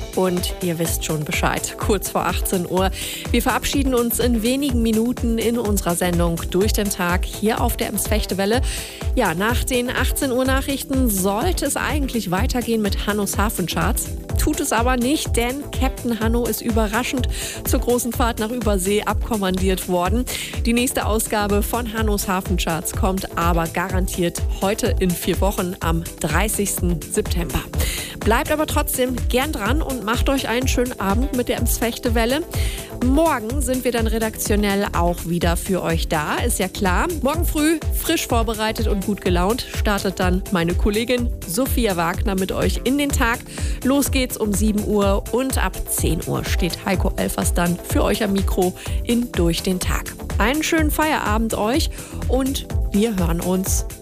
Und ihr wisst schon Bescheid, kurz vor 18 Uhr. Wir verabschieden uns in wenigen Minuten in unserer Sendung Durch den Tag hier auf der Ems-Fechte-Welle. Ja, nach den 18 Uhr Nachrichten sollte es eigentlich weitergehen mit Hannos Hafencharts. Tut es aber nicht, denn Captain Hanno ist überraschend zur großen Fahrt nach Übersee abkommandiert worden. Die nächste Ausgabe von Hannos Hafencharts kommt aber garantiert heute in 4 Wochen am 30. September. Bleibt aber trotzdem gern dran und macht euch einen schönen Abend mit der Ems-Fechte-Welle. Morgen sind wir dann redaktionell auch wieder für euch da, ist ja klar. Morgen früh, frisch vorbereitet und gut gelaunt, startet dann meine Kollegin Sophia Wagner mit euch in den Tag. Los geht's um 7 Uhr und ab 10 Uhr steht Heiko Elfers dann für euch am Mikro in Durch den Tag. Einen schönen Feierabend euch und wir hören uns